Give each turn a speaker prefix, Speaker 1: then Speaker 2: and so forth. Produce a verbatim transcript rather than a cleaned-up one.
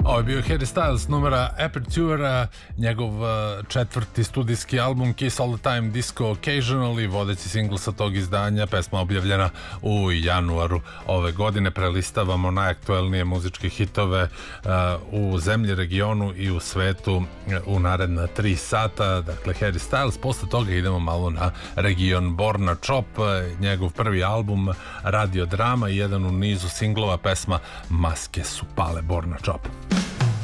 Speaker 1: Ovo je bio Harry Styles, numera Aperture, njegov četvrti studijski album Kiss All The Time Disco Occasionally, vodeći singl sa tog izdanja, pesma objavljena u januaru ove godine. Prelistavamo najaktuelnije muzičke hitove u zemlji, regionu i u svetu u naredna tri sata. Dakle, Harry Styles, posle toga idemo malo na region. Borna Chop, njegov prvi album, radio drama i jedan u nizu singlova, pesma Maske su pale, Borna Chop.